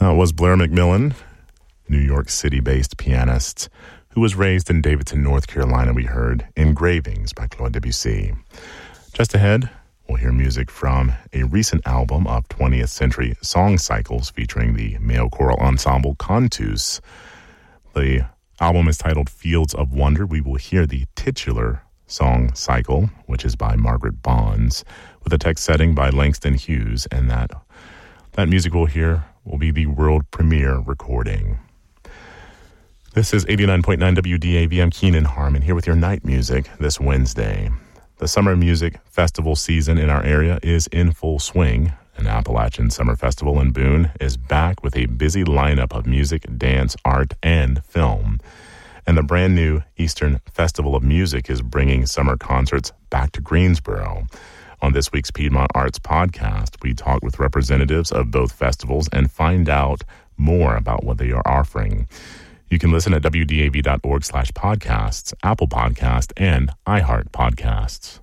That was Blair McMillan, New York City-based pianist who was raised in Davidson, North Carolina. We heard Engravings by Claude Debussy. Just ahead, we'll hear music from a recent album of 20th century song cycles featuring the male choral ensemble Cantus. The album is titled Fields of Wonder. We will hear the titular song cycle, which is by Margaret Bonds, with a text setting by Langston Hughes, and that music we'll hear will be the world premiere recording. This is 89.9 WDAV. I'm Keenan Harmon here with your night music this Wednesday. The summer music festival season in our area is in full swing. An Appalachian Summer Festival in Boone is back with a busy lineup of music, dance, art, and film. And the brand new Eastern Festival of Music is bringing summer concerts back to Greensboro. On this week's Piedmont Arts Podcast, we talk with representatives of both festivals and find out more about what they are offering. You can listen at wdav.org/podcasts, Apple Podcast, and iHeart Podcasts.